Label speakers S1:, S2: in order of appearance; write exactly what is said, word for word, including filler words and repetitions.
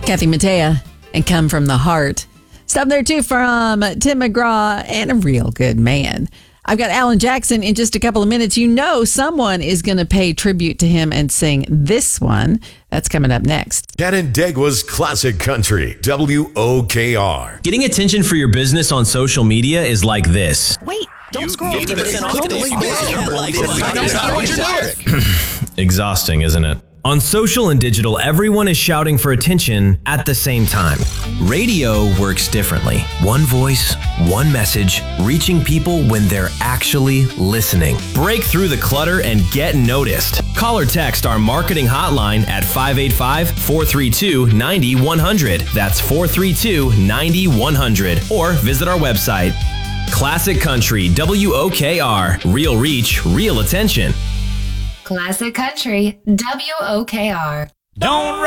S1: Kathy Mattea and Come From the Heart. Stuff there too from Tim McGraw and a real good man. I've got Alan Jackson in just a couple of minutes. You know someone is going to pay tribute to him and sing this one. That's coming up next.
S2: Canandaigua's Classic Country, W O K R.
S3: Getting attention for your business on social media is like this.
S4: Wait, don't scroll.
S3: Exhausting, isn't it? On social and digital, everyone is shouting for attention at the same time. Radio works differently. One voice, one message, reaching people when they're actually listening. Break through the clutter and get noticed. Call or text our marketing hotline at five eight five, four three two, nine one zero zero. That's four three two, nine one zero zero. Or visit our website. Classic Country, W O K R. Real reach, real attention.
S5: Classic Country, W O K R.
S6: Don't